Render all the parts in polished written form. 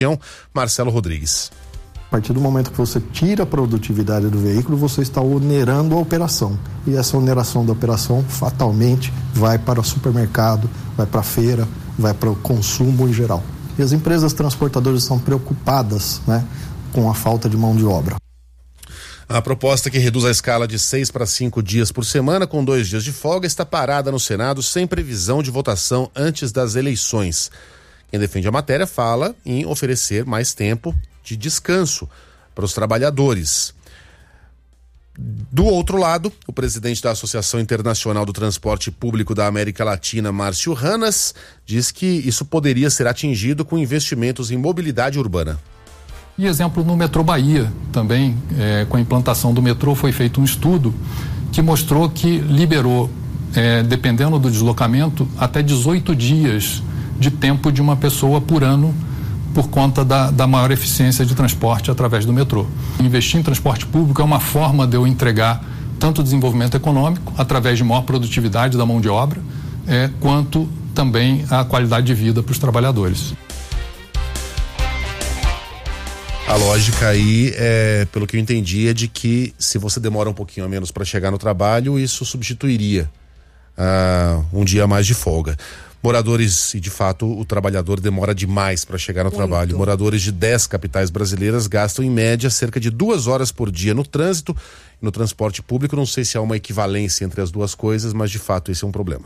Marcelo Rodrigues. A partir do momento que você tira a produtividade do veículo, você está onerando a operação. E essa oneração da operação, fatalmente, vai para o supermercado, vai para a feira, vai para o consumo em geral. E as empresas transportadoras estão preocupadas, né, com a falta de mão de obra. A proposta que reduz a escala de 6 para 5 dias por semana, com 2 dias de folga, está parada no Senado sem previsão de votação antes das eleições. Quem defende a matéria fala em oferecer mais tempo de descanso para os trabalhadores. Do outro lado, o presidente da Associação Internacional do Transporte Público da América Latina, Márcio Ranas, diz que isso poderia ser atingido com investimentos em mobilidade urbana. E exemplo no metrô Bahia também, com a implantação do metrô foi feito um estudo que mostrou que liberou, dependendo do deslocamento, até 18 dias de tempo de uma pessoa por ano por conta da maior eficiência de transporte através do metrô. Investir em transporte público é uma forma de eu entregar tanto o desenvolvimento econômico, através de maior produtividade da mão de obra, quanto também a qualidade de vida para os trabalhadores. A lógica aí, pelo que eu entendi, é de que se você demora um pouquinho a menos para chegar no trabalho, isso substituiria um dia a mais de folga. Moradores, e de fato o trabalhador demora demais para chegar no trabalho. Moradores de 10 capitais brasileiras gastam em média cerca de 2 horas por dia no trânsito e no transporte público. Não sei se há uma equivalência entre as duas coisas, mas de fato esse é um problema.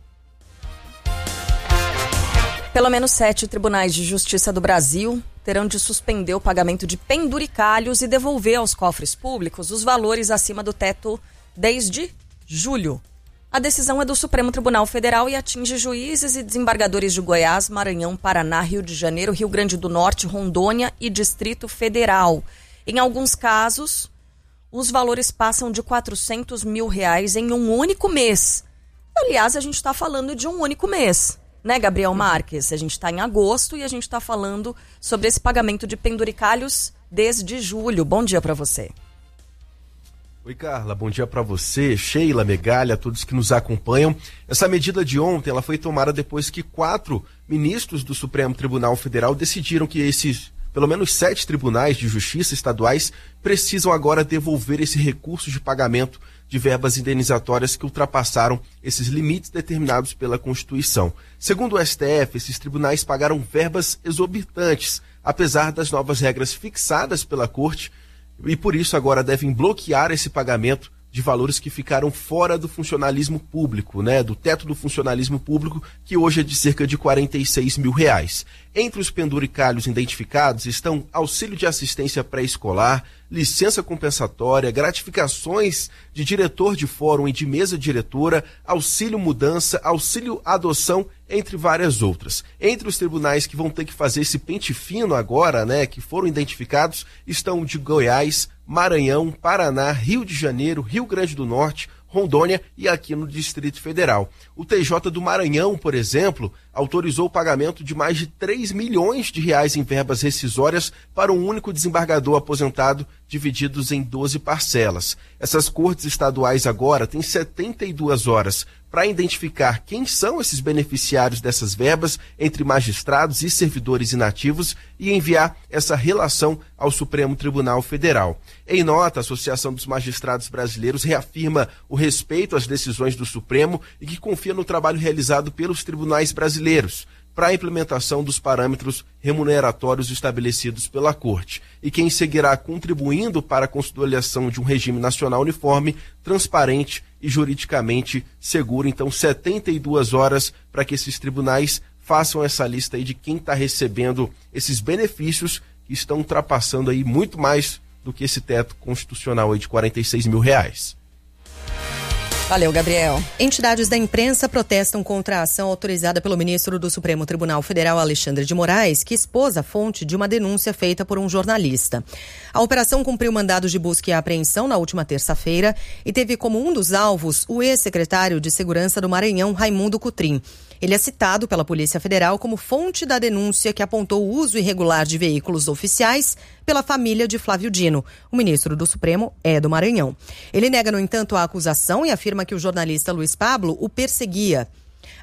Pelo menos 7 tribunais de justiça do Brasil terão de suspender o pagamento de penduricalhos e devolver aos cofres públicos os valores acima do teto desde julho. A decisão é do Supremo Tribunal Federal e atinge juízes e desembargadores de Goiás, Maranhão, Paraná, Rio de Janeiro, Rio Grande do Norte, Rondônia e Distrito Federal. Em alguns casos, os valores passam de R$400 mil em um único mês. Aliás, a gente está falando de um único mês, né, Gabriel Marques? A gente está em agosto e a gente está falando sobre esse pagamento de penduricalhos desde julho. Bom dia para você. Oi, Carla, bom dia para você, Sheila, Megalha, todos que nos acompanham. Essa medida de ontem, ela foi tomada depois que 4 ministros do Supremo Tribunal Federal decidiram que pelo menos 7 tribunais de justiça estaduais precisam agora devolver esse recurso de pagamento de verbas indenizatórias que ultrapassaram esses limites determinados pela Constituição. Segundo o STF, esses tribunais pagaram verbas exorbitantes, apesar das novas regras fixadas pela Corte, e por isso agora devem bloquear esse pagamento de valores que ficaram fora do funcionalismo público, né? Do teto do funcionalismo público, que hoje é de cerca de R$46 mil. Entre os penduricalhos identificados estão auxílio de assistência pré-escolar, licença compensatória, gratificações de diretor de fórum e de mesa diretora, auxílio mudança, auxílio adoção, entre várias outras. Entre os tribunais que vão ter que fazer esse pente fino agora, né, que foram identificados, estão de Goiás, Maranhão, Paraná, Rio de Janeiro, Rio Grande do Norte, Rondônia e aqui no Distrito Federal. O TJ do Maranhão, por exemplo, autorizou o pagamento de mais de R$3 milhões em verbas rescisórias para um único desembargador aposentado, divididos em 12 parcelas. Essas cortes estaduais agora têm 72 horas para identificar quem são esses beneficiários dessas verbas entre magistrados e servidores inativos e enviar essa relação ao Supremo Tribunal Federal. Em nota, a Associação dos Magistrados Brasileiros reafirma o respeito às decisões do Supremo e que confia no trabalho realizado pelos tribunais brasileiros para a implementação dos parâmetros remuneratórios estabelecidos pela Corte. E quem seguirá contribuindo para a consolidação de um regime nacional uniforme, transparente e juridicamente seguro. Então, 72 horas para que esses tribunais façam essa lista aí de quem está recebendo esses benefícios que estão ultrapassando aí muito mais do que esse teto constitucional aí de R$46 mil. Valeu, Gabriel. Entidades da imprensa protestam contra a ação autorizada pelo ministro do Supremo Tribunal Federal, Alexandre de Moraes, que expôs a fonte de uma denúncia feita por um jornalista. A operação cumpriu mandados de busca e apreensão na última terça-feira e teve como um dos alvos o ex-secretário de Segurança do Maranhão, Raimundo Cotrim. Ele é citado pela Polícia Federal como fonte da denúncia que apontou o uso irregular de veículos oficiais pela família de Flávio Dino. O ministro do Supremo é do Maranhão. Ele nega, no entanto, a acusação e afirma que o jornalista Luiz Pablo o perseguia.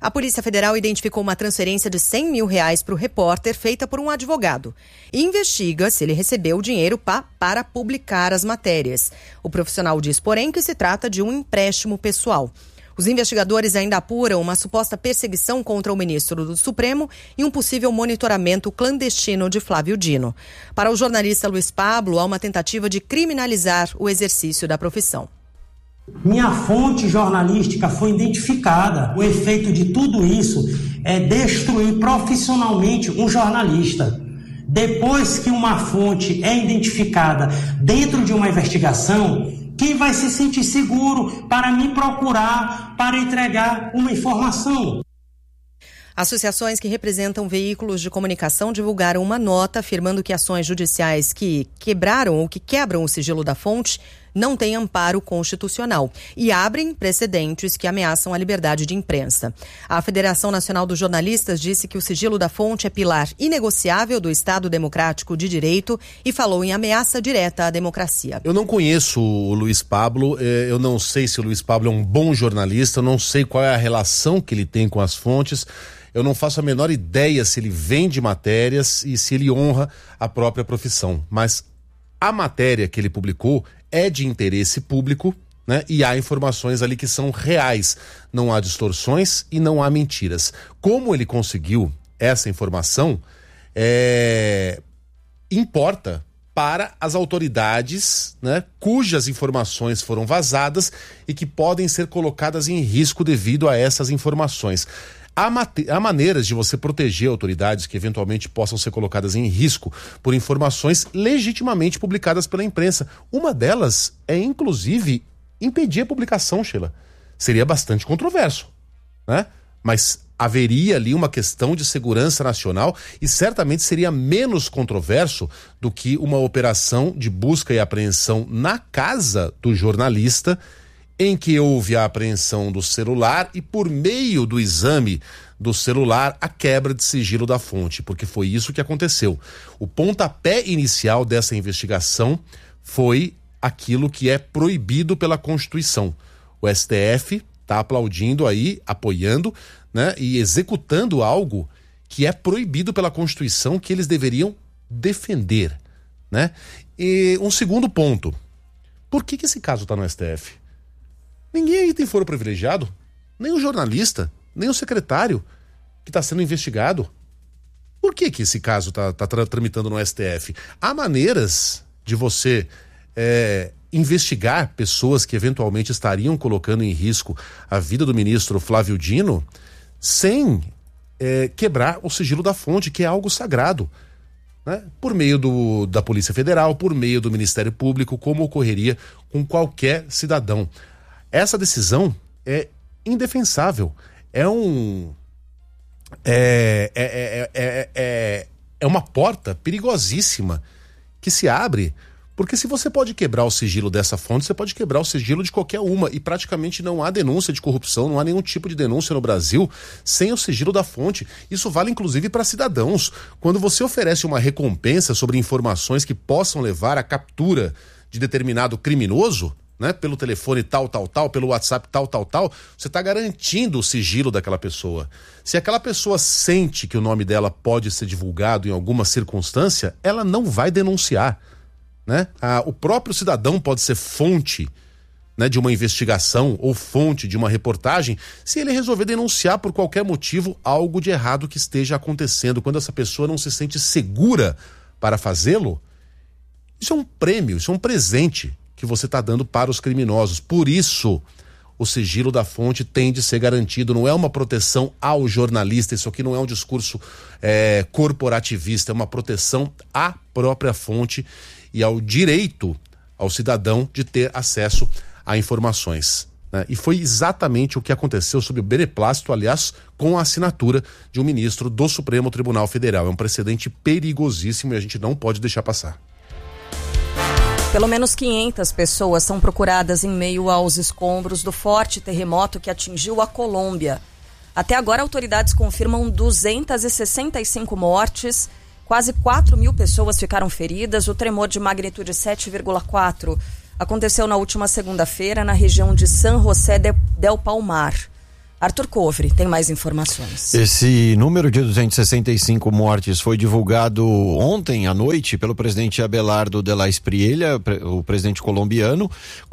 A Polícia Federal identificou uma transferência de R$100 mil para o repórter feita por um advogado e investiga se ele recebeu o dinheiro para publicar as matérias. O profissional diz, porém, que se trata de um empréstimo pessoal. Os investigadores ainda apuram uma suposta perseguição contra o ministro do Supremo e um possível monitoramento clandestino de Flávio Dino. Para o jornalista Luiz Pablo, há uma tentativa de criminalizar o exercício da profissão. Minha fonte jornalística foi identificada. O efeito de tudo isso é destruir profissionalmente um jornalista. Depois que uma fonte é identificada dentro de uma investigação, quem vai se sentir seguro para me procurar, para entregar uma informação? Associações que representam veículos de comunicação divulgaram uma nota afirmando que ações judiciais que quebraram ou que quebram o sigilo da fonte não têm amparo constitucional e abrem precedentes que ameaçam a liberdade de imprensa. A Federação Nacional dos Jornalistas disse que o sigilo da fonte é pilar inegociável do Estado Democrático de Direito e falou em ameaça direta à democracia. Eu não conheço o Luiz Pablo, eu não sei se o Luiz Pablo é um bom jornalista, eu não sei qual é a relação que ele tem com as fontes. Eu não faço a menor ideia se ele vende matérias e se ele honra a própria profissão. Mas a matéria que ele publicou é de interesse público, né? E há informações ali que são reais. Não há distorções e não há mentiras. Como ele conseguiu essa informação, importa para as autoridades, né, cujas informações foram vazadas e que podem ser colocadas em risco devido a essas informações. Há maneiras de você proteger autoridades que eventualmente possam ser colocadas em risco por informações legitimamente publicadas pela imprensa. Uma delas é, inclusive, impedir a publicação, Sheila. Seria bastante controverso, né? Mas haveria ali uma questão de segurança nacional e certamente seria menos controverso do que uma operação de busca e apreensão na casa do jornalista, em que houve a apreensão do celular e, por meio do exame do celular, a quebra de sigilo da fonte, porque foi isso que aconteceu. O pontapé inicial dessa investigação foi aquilo que é proibido pela Constituição. O STF está aplaudindo aí, apoiando, né, e executando algo que é proibido pela Constituição, que eles deveriam defender, né? E um segundo ponto, por que esse caso está no STF? Ninguém aí tem foro privilegiado, nem o jornalista, nem o secretário que está sendo investigado. Por que esse caso está tramitando no STF? Há maneiras de você investigar pessoas que eventualmente estariam colocando em risco a vida do ministro Flávio Dino sem quebrar o sigilo da fonte, que é algo sagrado, né? Por meio da Polícia Federal, por meio do Ministério Público, como ocorreria com qualquer cidadão. Essa decisão é indefensável. É uma porta perigosíssima que se abre, porque se você pode quebrar o sigilo dessa fonte, você pode quebrar o sigilo de qualquer uma, e praticamente não há denúncia de corrupção, não há nenhum tipo de denúncia no Brasil sem o sigilo da fonte. Isso vale inclusive para cidadãos. Quando você oferece uma recompensa sobre informações que possam levar à captura de determinado criminoso, né, pelo telefone tal, pelo WhatsApp tal, você está garantindo o sigilo daquela pessoa. Se aquela pessoa sente que o nome dela pode ser divulgado em alguma circunstância, ela não vai denunciar, né? O próprio cidadão pode ser fonte, né, de uma investigação ou fonte de uma reportagem se ele resolver denunciar por qualquer motivo algo de errado que esteja acontecendo. Quando essa pessoa não se sente segura para fazê-lo, isso é um prêmio, isso é um presente que você está dando para os criminosos. Por isso, o sigilo da fonte tem de ser garantido. Não é uma proteção ao jornalista, isso aqui não é um discurso corporativista, é uma proteção à própria fonte e ao direito ao cidadão de ter acesso a informações, né? E foi exatamente o que aconteceu sob o beneplácito, aliás, com a assinatura de um ministro do Supremo Tribunal Federal. É um precedente perigosíssimo e a gente não pode deixar passar. Pelo menos 500 pessoas são procuradas em meio aos escombros do forte terremoto que atingiu a Colômbia. Até agora, autoridades confirmam 265 mortes, quase 4.000 pessoas ficaram feridas. O tremor de magnitude 7,4 aconteceu na última segunda-feira na região de San José del Palmar. Arthur Covre tem mais informações. Esse número de 265 mortes foi divulgado ontem à noite pelo presidente Abelardo de la Espriella, o presidente colombiano.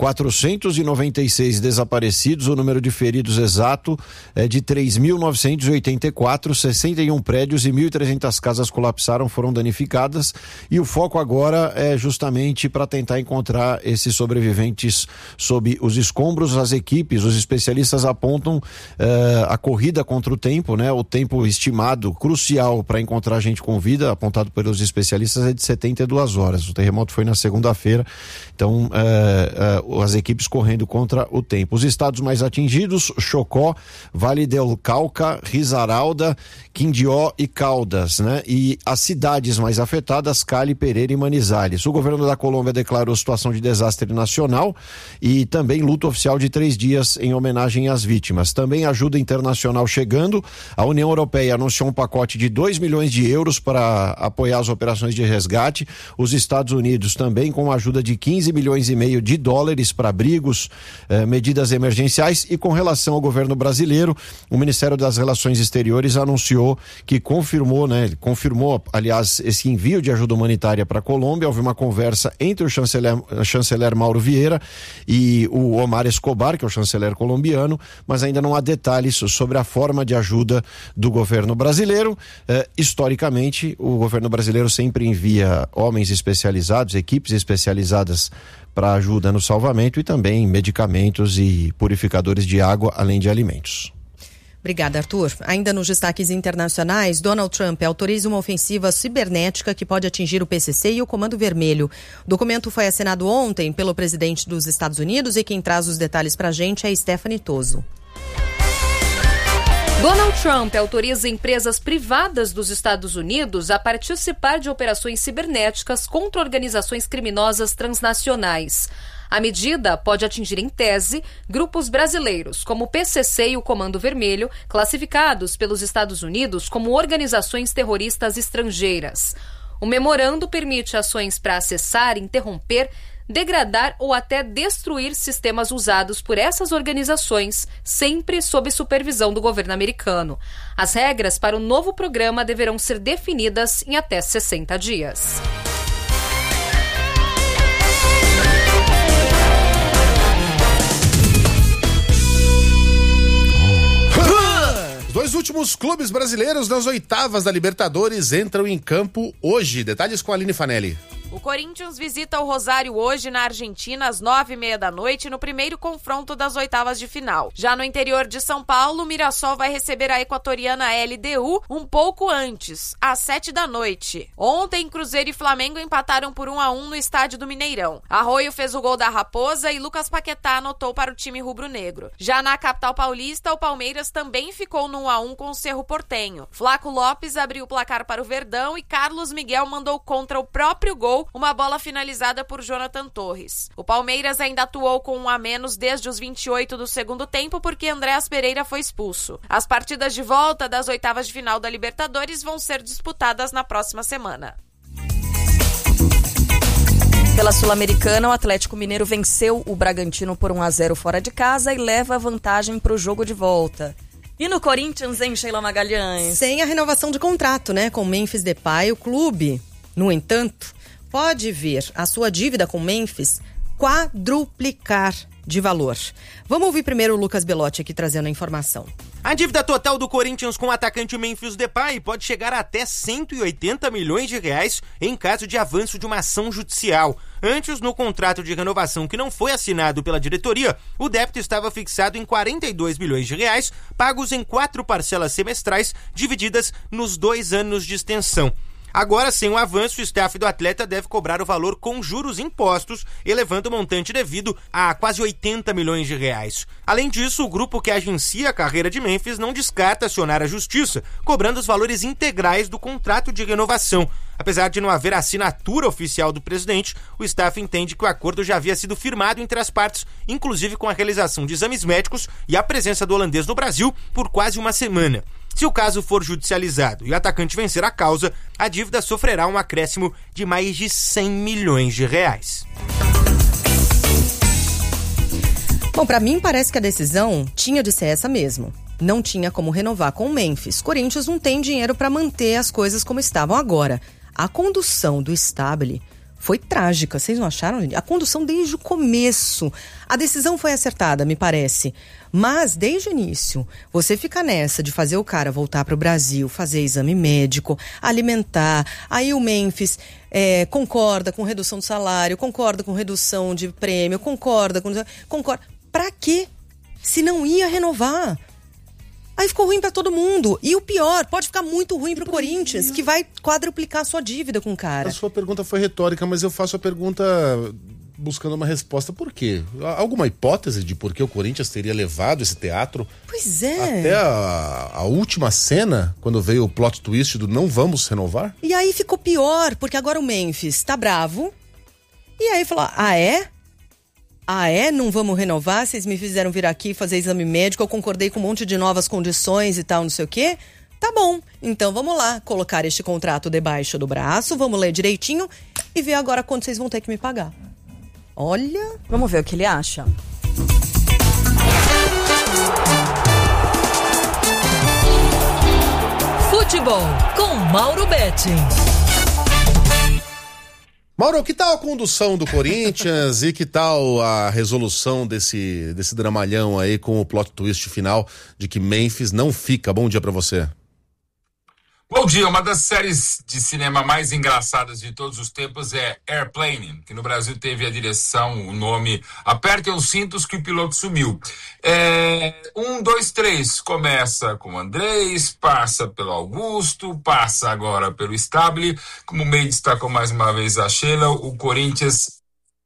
496 desaparecidos, o número de feridos exato é de 3.984, 61 prédios e 1.300 casas colapsaram, foram danificadas, e o foco agora é justamente para tentar encontrar esses sobreviventes sob os escombros. As equipes, os especialistas apontam a corrida contra o tempo, né? O tempo estimado crucial para encontrar gente com vida, apontado pelos especialistas, é de 72 horas. O terremoto foi na segunda-feira, então as equipes correndo contra o tempo. Os estados mais atingidos: Chocó, Vale del Cauca, Risaralda, Quindió e Caldas, né? E as cidades mais afetadas: Cali, Pereira e Manizales. O governo da Colômbia declarou situação de desastre nacional e também luto oficial de 3 dias em homenagem às vítimas. Também ajuda internacional chegando. A União Europeia anunciou um pacote de 2 milhões de euros para apoiar as operações de resgate. Os Estados Unidos também com ajuda de 15 milhões e meio de dólares para abrigos, medidas emergenciais. E com relação ao governo brasileiro, o Ministério das Relações Exteriores anunciou que confirmou, aliás, esse envio de ajuda humanitária para a Colômbia. Houve uma conversa entre o chanceler Mauro Vieira e o Omar Escobar, que é o chanceler colombiano, mas ainda não há detalhes sobre a forma de ajuda do governo brasileiro. Historicamente, o governo brasileiro sempre envia homens especializados, equipes especializadas para ajuda no salvamento, e também medicamentos e purificadores de água, além de alimentos. Obrigada, Arthur. Ainda nos destaques internacionais, Donald Trump autoriza uma ofensiva cibernética que pode atingir o PCC e o Comando Vermelho. O documento foi assinado ontem pelo presidente dos Estados Unidos e quem traz os detalhes para a gente é Stephanie Toso. Donald Trump autoriza empresas privadas dos Estados Unidos a participar de operações cibernéticas contra organizações criminosas transnacionais. A medida pode atingir, em tese, grupos brasileiros, como o PCC e o Comando Vermelho, classificados pelos Estados Unidos como organizações terroristas estrangeiras. O memorando permite ações para acessar, interromper, degradar ou até destruir sistemas usados por essas organizações, sempre sob supervisão do governo americano. As regras para o novo programa deverão ser definidas em até 60 dias. Os 2 últimos clubes brasileiros nas oitavas da Libertadores entram em campo hoje. Detalhes com a Aline Fanelli. O Corinthians visita o Rosário hoje na Argentina às 21h30 no primeiro confronto das oitavas de final. Já no interior de São Paulo, o Mirassol vai receber a equatoriana LDU um pouco antes, às 19h. Ontem, Cruzeiro e Flamengo empataram por 1-1 no estádio do Mineirão. Arroio fez o gol da Raposa e Lucas Paquetá anotou para o time rubro-negro. Já na capital paulista, o Palmeiras também ficou no 1-1 com o Cerro Portenho. Flaco Lopes abriu o placar para o Verdão e Carlos Miguel mandou contra o próprio gol uma bola finalizada por Jonathan Torres. O Palmeiras ainda atuou com 1 a menos desde os 28 do segundo tempo porque Andréas Pereira foi expulso. As partidas de volta das oitavas de final da Libertadores vão ser disputadas na próxima semana. Pela Sul-Americana, o Atlético Mineiro venceu o Bragantino por 1-0 fora de casa e leva vantagem para o jogo de volta. E no Corinthians, hein, Sheila Magalhães? Sem a renovação de contrato, né, com Memphis Depay, o clube, no entanto, pode ver a sua dívida com Memphis quadruplicar de valor. Vamos ouvir primeiro o Lucas Belotti aqui trazendo a informação. A dívida total do Corinthians com o atacante Memphis Depay pode chegar a até 180 milhões de reais em caso de avanço de uma ação judicial. Antes, no contrato de renovação que não foi assinado pela diretoria, o débito estava fixado em 42 milhões de reais, pagos em 4 parcelas semestrais, divididas nos 2 anos de extensão. Agora, sem o avanço, o staff do atleta deve cobrar o valor com juros impostos, elevando o montante devido a quase 80 milhões de reais. Além disso, o grupo que agencia a carreira de Memphis não descarta acionar a justiça, cobrando os valores integrais do contrato de renovação. Apesar de não haver assinatura oficial do presidente, o staff entende que o acordo já havia sido firmado entre as partes, inclusive com a realização de exames médicos e a presença do holandês no Brasil por quase uma semana. Se o caso for judicializado e o atacante vencer a causa, a dívida sofrerá um acréscimo de mais de 100 milhões de reais. Bom, para mim parece que a decisão tinha de ser essa mesmo. não tinha como renovar com o Memphis. Corinthians não tem dinheiro para manter as coisas como estavam agora. A condução do Stabile foi trágica, vocês não acharam? A condução desde o começo. A decisão foi acertada, me parece. Mas, desde o início, você fica nessa de fazer o cara voltar para o Brasil, fazer exame médico, alimentar. Aí o Memphis concorda com redução do salário, concorda com redução de prêmio, concorda. Pra quê? Se não ia renovar. Aí ficou ruim pra todo mundo. E o pior, pode ficar muito ruim pro Corinthians, que vai quadruplicar sua dívida com o cara. A sua pergunta foi retórica, mas eu faço a pergunta buscando uma resposta. Por quê? Alguma hipótese de por que o Corinthians teria levado esse teatro? Pois é. Até a última cena, quando veio o plot twist do não vamos renovar? E aí ficou pior, porque agora o Memphis tá bravo. E aí falou, não vamos renovar? Vocês me fizeram vir aqui fazer exame médico, eu concordei com um monte de novas condições e tal, não sei o quê. Tá bom, então vamos lá, colocar este contrato debaixo do braço, vamos ler direitinho e ver agora quanto vocês vão ter que me pagar. Olha... Vamos ver o que ele acha. Futebol com Mauro Betting. Mauro, que tal a condução do Corinthians e que tal a resolução desse dramalhão aí com o plot twist final de que Memphis não fica? Bom dia pra você. Bom dia, uma das séries de cinema mais engraçadas de todos os tempos é Airplane, que no Brasil teve a direção, o nome Apertem os cintos que o piloto sumiu. 1, 2, 3, começa com o Andrés, passa pelo Augusto, passa agora pelo Stabile, como o May destacou mais uma vez a Sheila, o Corinthians...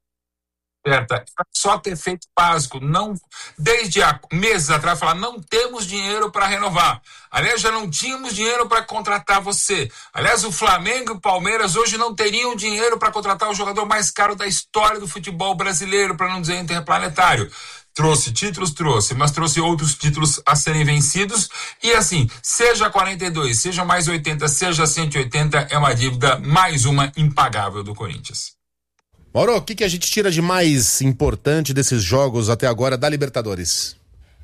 Só ter feito básico, não, desde há meses atrás, falar não temos dinheiro para renovar. Aliás, já não tínhamos dinheiro para contratar você. Aliás, o Flamengo e o Palmeiras hoje não teriam dinheiro para contratar o jogador mais caro da história do futebol brasileiro, para não dizer interplanetário. Trouxe títulos, mas trouxe outros títulos a serem vencidos. E assim, seja 42, seja mais 80, seja 180, é uma dívida mais uma impagável do Corinthians. Mauro, o que a gente tira de mais importante desses jogos até agora da Libertadores?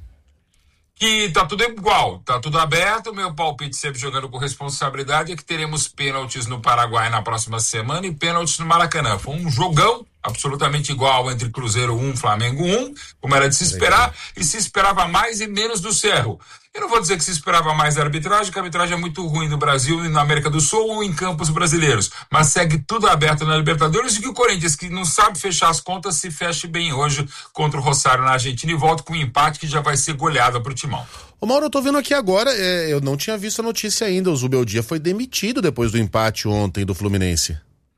Que tá tudo igual, tá tudo aberto. Meu palpite, sempre jogando com responsabilidade, é que teremos pênaltis no Paraguai na próxima semana e pênaltis no Maracanã. Foi um jogão absolutamente igual entre Cruzeiro 1, Flamengo 1, como era de se esperar, e se esperava mais e menos do Cerro. Eu não vou dizer que se esperava mais da arbitragem, que a arbitragem é muito ruim no Brasil e na América do Sul ou em campos brasileiros, mas segue tudo aberto na Libertadores e que o Corinthians, que não sabe fechar as contas, se feche bem hoje contra o Rosário na Argentina e volta com um empate que já vai ser goleada pro Timão. Ô Mauro, eu tô vendo aqui agora, eu não tinha visto a notícia ainda, o Zubeldia foi demitido depois do empate ontem do Fluminense.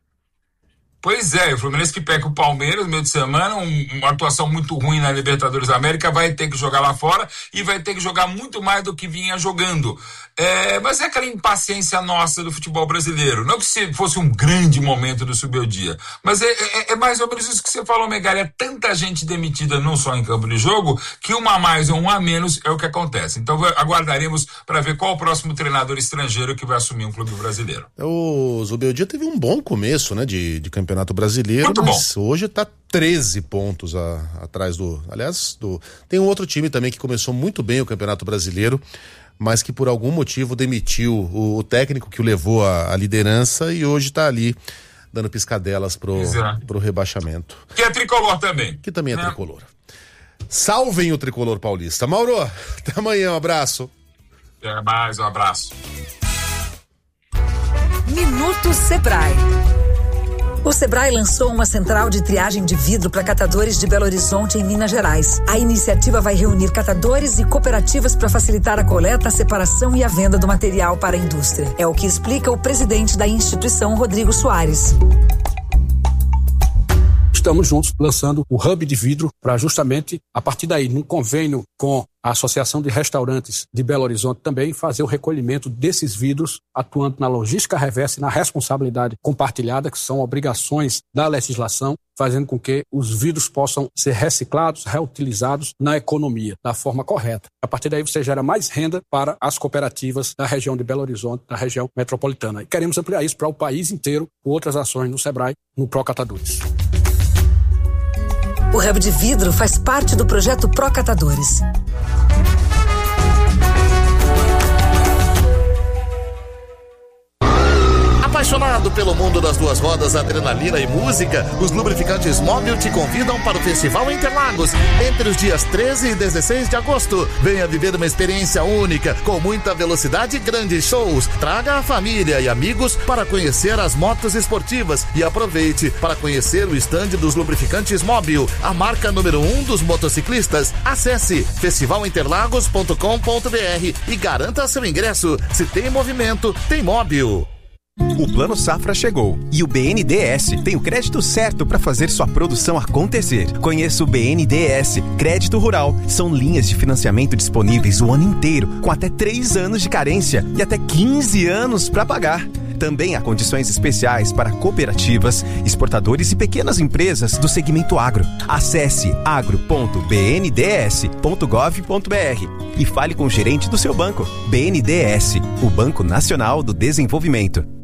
Pois é, o Fluminense que pega o Palmeiras no meio de semana, uma atuação muito ruim na Libertadores da América, vai ter que jogar lá fora e vai ter que jogar muito mais do que vinha jogando. Mas é aquela impaciência nossa do futebol brasileiro. Não que fosse um grande momento do Zubeldia, mas é mais ou menos isso que você falou, Megali. É tanta gente demitida, não só em campo de jogo, que uma a mais ou uma a menos é o que acontece. Então aguardaremos para ver qual o próximo treinador estrangeiro que vai assumir um clube brasileiro. O Zubeldia teve um bom começo, né, de Campeonato Brasileiro, muito mas bom. Hoje tá 13 pontos atrás tem um outro time também que começou muito bem o Campeonato Brasileiro, mas que por algum motivo demitiu o técnico que o levou à liderança e hoje tá ali dando piscadelas pro rebaixamento. Que é tricolor também. Que também é tricolor. Salvem o tricolor paulista. Mauro, até amanhã, um abraço. Até mais, um abraço. Minuto Sebrae. O Sebrae lançou uma central de triagem de vidro para catadores de Belo Horizonte, em Minas Gerais. A iniciativa vai reunir catadores e cooperativas para facilitar a coleta, a separação e a venda do material para a indústria. É o que explica o presidente da instituição, Rodrigo Soares. Estamos juntos lançando o Hub de Vidro para justamente, a partir daí, num convênio com a Associação de Restaurantes de Belo Horizonte também, fazer o recolhimento desses vidros, atuando na logística reversa e na responsabilidade compartilhada, que são obrigações da legislação, fazendo com que os vidros possam ser reciclados, reutilizados na economia, da forma correta. A partir daí você gera mais renda para as cooperativas da região de Belo Horizonte, da região metropolitana. E queremos ampliar isso para o país inteiro, com outras ações no Sebrae, no Procatadores. O Hub de Vidro faz parte do projeto Procatadores. Apaixonado pelo mundo das duas rodas, adrenalina e música, os lubrificantes Móbil te convidam para o Festival Interlagos entre os dias 13 e 16 de agosto. Venha viver uma experiência única, com muita velocidade e grandes shows. Traga a família e amigos para conhecer as motos esportivas e aproveite para conhecer o estande dos lubrificantes Móbil, a marca número 1 dos motociclistas. Acesse festivalinterlagos.com.br e garanta seu ingresso. Se tem movimento, tem Móbil. O Plano Safra chegou e o BNDES tem o crédito certo para fazer sua produção acontecer. Conheça o BNDES Crédito Rural. São linhas de financiamento disponíveis o ano inteiro, com até 3 anos de carência e até 15 anos para pagar. Também há condições especiais para cooperativas, exportadores e pequenas empresas do segmento agro. Acesse agro.bnds.gov.br e fale com o gerente do seu banco. BNDES, o Banco Nacional do Desenvolvimento.